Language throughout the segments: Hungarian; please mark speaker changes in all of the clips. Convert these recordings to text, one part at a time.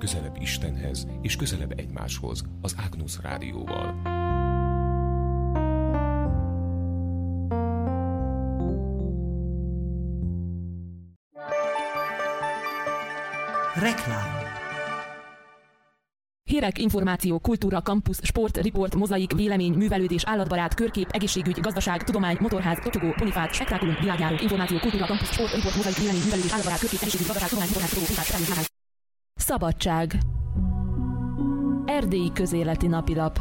Speaker 1: közelebb Istenhez és közelebb egymáshoz az Agnus Rádióval.
Speaker 2: Reklám.
Speaker 3: Hírek, információ, kultúra, kampusz, sport, riport, mozaik, vélemény, művelődés, állatbarát, körkép, egészségügy, gazdaság, tudomány, motorház, tocsogó, ponifát, spektákulum, világjáró, információ, kultúra, kampusz, sport, riport, mozaik, vélemény, művelődés, állatbarát, körkép, egészségügy, gazdaság, tudomány, motorház, tocsogó, ponifát, spektákulum. Szabadság. Erdélyi Közéleti Napilap.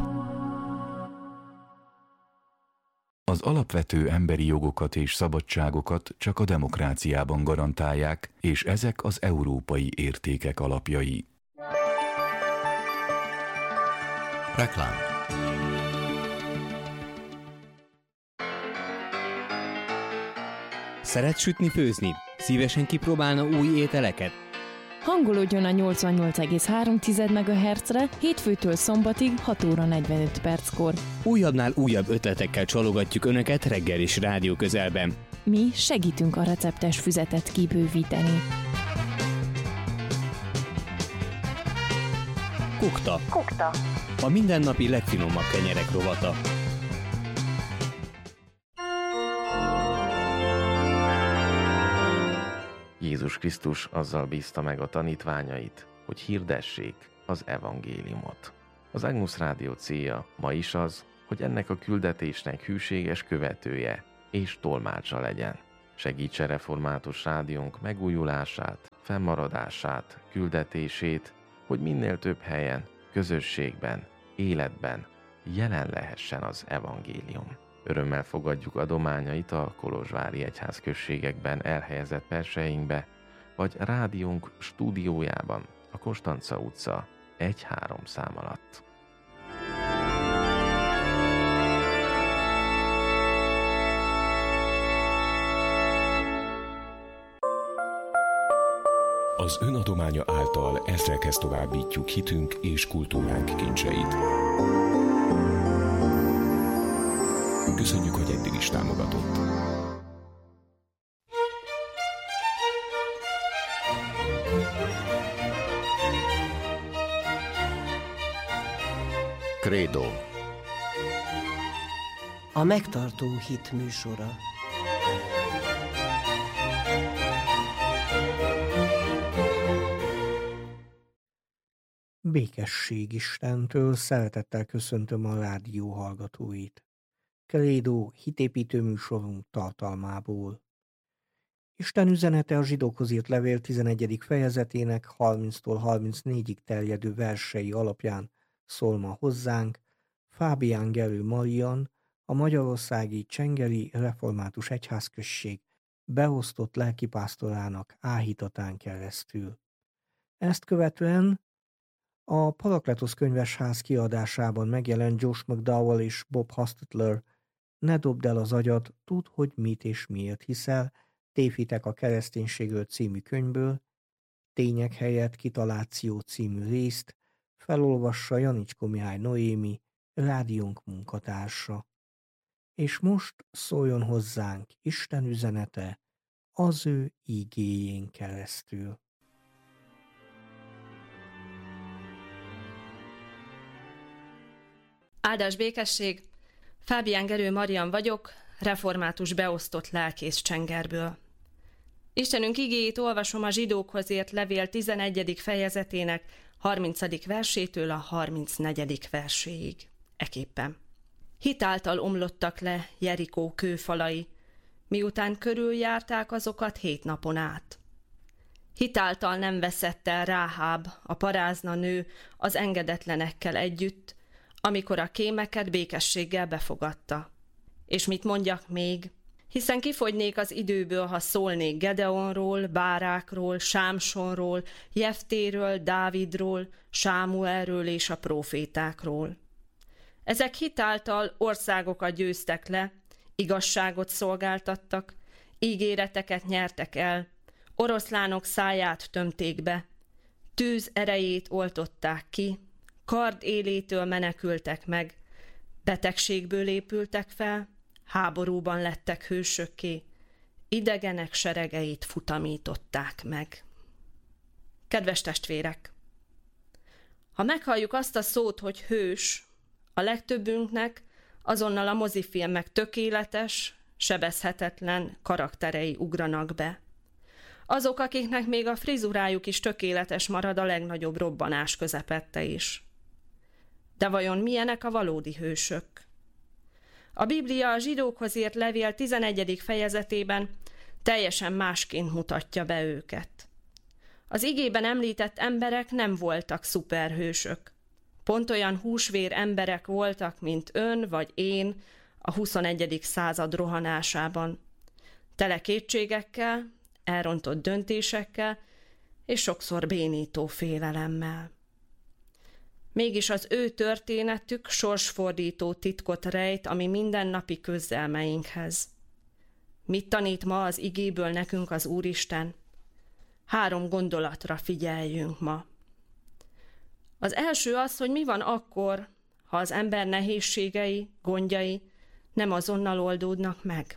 Speaker 4: Az alapvető emberi jogokat és szabadságokat csak a demokráciában garantálják, és ezek az európai értékek alapjai.
Speaker 2: Reklám.
Speaker 5: Szeret sütni, főzni? Szívesen kipróbálna új ételeket?
Speaker 6: Hangolódjon a 88,3 MHz-re hétfőtől szombatig 6 óra 45 perckor.
Speaker 5: Újabbnál újabb ötletekkel csalogatjuk Önöket reggel is rádió közelben.
Speaker 6: Mi segítünk a receptes füzetet kibővíteni.
Speaker 5: Kukta. A mindennapi legfinomabb kenyerek rovata.
Speaker 7: Jézus Krisztus azzal bízta meg a tanítványait, hogy hirdessék az evangéliumot. Az Agnus Rádió célja ma is az, hogy ennek a küldetésnek hűséges követője és tolmácsa legyen. Segítse református rádiónk megújulását, fennmaradását, küldetését, hogy minél több helyen, közösségben, életben jelen lehessen az evangélium. Örömmel fogadjuk adományait a kolozsvári egyházközségekben elhelyezett perseinkbe, vagy rádiónk stúdiójában, a Konstanca utca 1-3 szám alatt.
Speaker 1: Az önadománya által ezrekhez továbbítjuk hitünk és kultúránk kincseit. Köszönjük, hogy eddig is támogatott.
Speaker 2: Credo. A megtartó hit műsora.
Speaker 8: Békesség Istentől, szeretettel köszöntöm a rádió hallgatóit. Credo hitépítő műsorunk tartalmából. Isten üzenete a zsidókhoz írt levél 11. fejezetének 30-tól 34-ig terjedő versei alapján szól ma hozzánk Fábián Gerő Marian, a magyarországi Csengeri Református Egyházközség beosztott lelkipásztorának áhítatán keresztül. Ezt követően a Parakletos könyvesház kiadásában megjelent Josh McDowell és Bob Hostetler Ne dobd el az agyad, tudd, hogy mit és miért hiszel, Tévhitek a kereszténységről című könyvből, Tények helyett kitaláció című részt felolvassa Janicskó Mihály Noémi, rádiónk munkatársa. És most szóljon hozzánk Isten üzenete az ő igéjén keresztül.
Speaker 9: Áldás békesség! Fábián Gerő Marian vagyok, református beosztott lelkész Csengerből. Istenünk igéjét olvasom a zsidókhoz írt levél 11. fejezetének 30. versétől a 34. verséig. Eképpen. Hit által omlottak le Jerikó kőfalai, miután körüljárták azokat 7 napon át. Hit által nem veszett el Ráháb, a parázna nő az engedetlenekkel együtt, amikor a kémeket békességgel befogadta. És mit mondjak még? Hiszen kifogynék az időből, ha szólnék Gedeonról, Bárákról, Sámsonról, Jeftéről, Dávidról, Sámuelről és a prófétákról. Ezek hitáltal országokat győztek le, igazságot szolgáltattak, ígéreteket nyertek el, oroszlánok száját tömték be, tűz erejét oltották ki, kard élétől menekültek meg, betegségből épültek fel, háborúban lettek hősökké, idegenek seregeit futamították meg. Kedves testvérek! Ha meghalljuk azt a szót, hogy hős, a legtöbbünknek azonnal a mozifilmek tökéletes, sebezhetetlen karakterei ugranak be. Azok, akiknek még a frizurájuk is tökéletes marad a legnagyobb robbanás közepette is. De vajon milyenek a valódi hősök? A Biblia a zsidókhoz írt levél 11. fejezetében teljesen másként mutatja be őket. Az igében említett emberek nem voltak szuperhősök. Pont olyan húsvér emberek voltak, mint ön vagy én a 21. század rohanásában. Tele kétségekkel, elrontott döntésekkel és sokszor bénító félelemmel. Mégis az ő történetük sorsfordító titkot rejt a mi mindennapi küzdelmeinkhez. Mit tanít ma az igéből nekünk az Úristen? 3 gondolatra figyeljünk ma. Az első az, hogy mi van akkor, ha az ember nehézségei, gondjai nem azonnal oldódnak meg.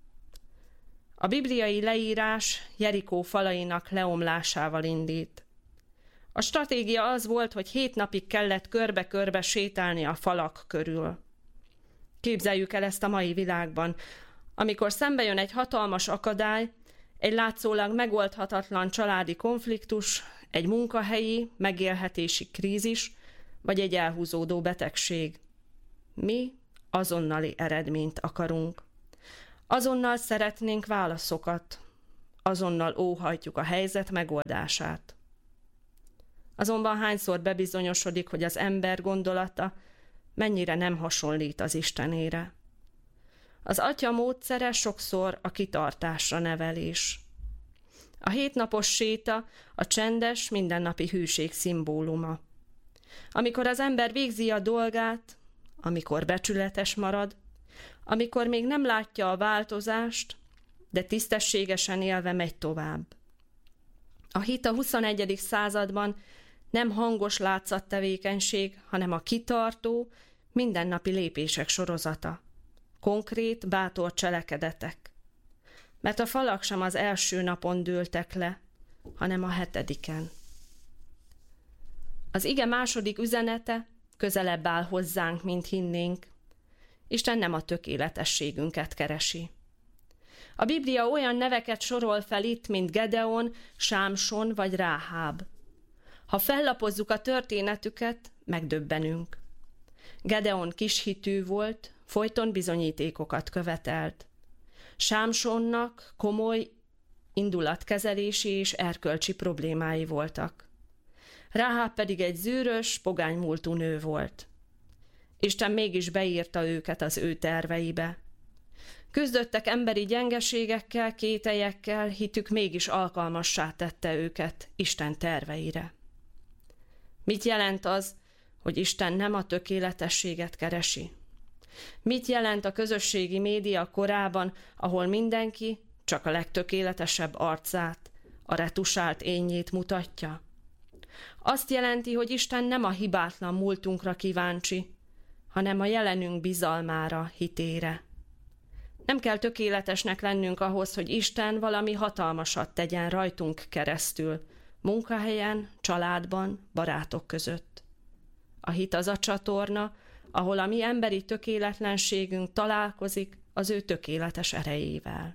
Speaker 9: A bibliai leírás Jerikó falainak leomlásával indít. A stratégia az volt, hogy 7 napig kellett körbe-körbe sétálni a falak körül. Képzeljük el ezt a mai világban, amikor szembe jön egy hatalmas akadály, egy látszólag megoldhatatlan családi konfliktus, egy munkahelyi, megélhetési krízis, vagy egy elhúzódó betegség. Mi azonnali eredményt akarunk. Azonnal szeretnénk válaszokat, azonnal óhajtjuk a helyzet megoldását. Azonban hányszor bebizonyosodik, hogy az ember gondolata mennyire nem hasonlít az Istenére. Az Atya módszere sokszor a kitartásra nevelés. A 7 napos séta a csendes, mindennapi hűség szimbóluma. Amikor az ember végzi a dolgát, amikor becsületes marad, amikor még nem látja a változást, de tisztességesen élve megy tovább. A hit a 21. században nem hangos látszattevékenység, hanem a kitartó, mindennapi lépések sorozata. Konkrét, bátor cselekedetek. Mert a falak sem az első napon dőltek le, hanem a 7. Az ige második üzenete közelebb áll hozzánk, mint hinnénk. Isten nem a tökéletességünket keresi. A Biblia olyan neveket sorol fel itt, mint Gedeon, Sámson vagy Ráháb. Ha fellapozzuk a történetüket, megdöbbenünk. Gedeon kishitű volt, folyton bizonyítékokat követelt. Sámsonnak komoly indulatkezelési és erkölcsi problémái voltak. Ráháb pedig egy zűrös, pogánymúltú nő volt. Isten mégis beírta őket az ő terveibe. Küzdöttek emberi gyengeségekkel, kételyekkel, hitük mégis alkalmassá tette őket Isten terveire. Mit jelent az, hogy Isten nem a tökéletességet keresi? Mit jelent a közösségi média korában, ahol mindenki csak a legtökéletesebb arcát, a retusált énjét mutatja? Azt jelenti, hogy Isten nem a hibátlan múltunkra kíváncsi, hanem a jelenünk bizalmára, hitére. Nem kell tökéletesnek lennünk ahhoz, hogy Isten valami hatalmasat tegyen rajtunk keresztül, munkahelyen, családban, barátok között. A hit az a csatorna, ahol a mi emberi tökéletlenségünk találkozik az ő tökéletes erejével.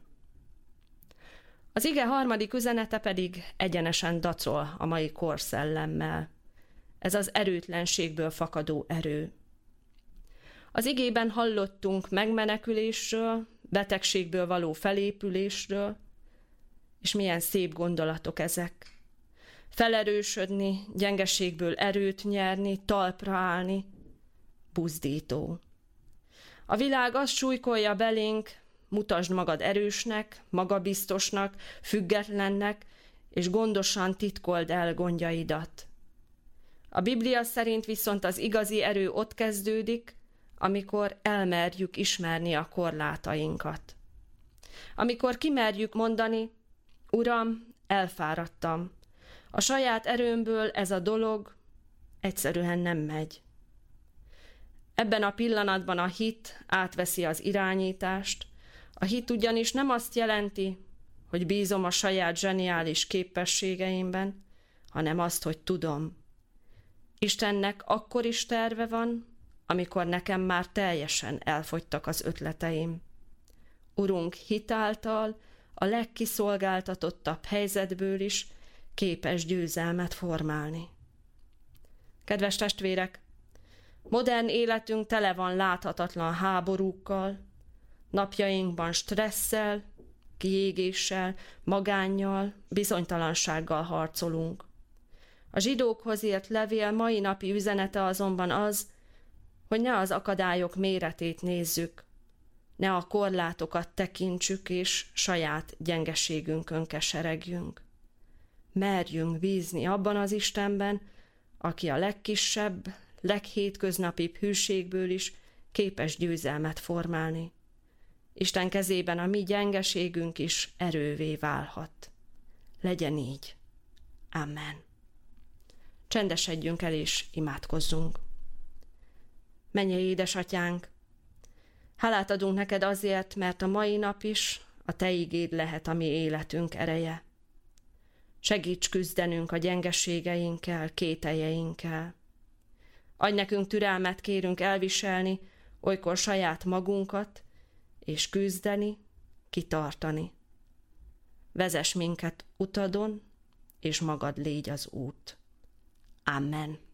Speaker 9: Az ige harmadik üzenete pedig egyenesen dacol a mai korszellemmel. Ez az erőtlenségből fakadó erő. Az igében hallottunk megmenekülésről, betegségből való felépülésről, és milyen szép gondolatok ezek. Felerősödni, gyengeségből erőt nyerni, talpra állni, buzdító. A világ azt súlykolja belénk, mutasd magad erősnek, magabiztosnak, függetlennek, és gondosan titkold el gondjaidat. A Biblia szerint viszont az igazi erő ott kezdődik, amikor elmerjük ismerni a korlátainkat. Amikor kimerjük mondani, Uram, elfáradtam. A saját erőmből ez a dolog egyszerűen nem megy. Ebben a pillanatban a hit átveszi az irányítást. A hit ugyanis nem azt jelenti, hogy bízom a saját zseniális képességeimben, hanem azt, hogy tudom. Istennek akkor is terve van, amikor nekem már teljesen elfogytak az ötleteim. Urunk hitáltal a legkiszolgáltatottabb helyzetből is képes győzelmet formálni. Kedves testvérek, modern életünk tele van láthatatlan háborúkkal, napjainkban stresszel, kiégéssel, magánnyal, bizonytalansággal harcolunk. A zsidókhoz írt levél mai napi üzenete azonban az, hogy ne az akadályok méretét nézzük, ne a korlátokat tekintsük és saját gyengeségünkön keseregjünk. Merjünk bízni abban az Istenben, aki a legkisebb, leghétköznapibb hűségből is képes győzelmet formálni. Isten kezében a mi gyengeségünk is erővé válhat. Legyen így. Amen. Csendesedjünk el és imádkozzunk. Mennyei édesatyánk, hálát adunk neked azért, mert a mai nap is a te igéd lehet a mi életünk ereje. Segíts küzdenünk a gyengeségeinkkel, kételjeinkkel. Adj nekünk türelmet, kérünk elviselni, olykor saját magunkat, és küzdeni, kitartani. Vezess minket utadon, és magad légy az út. Amen.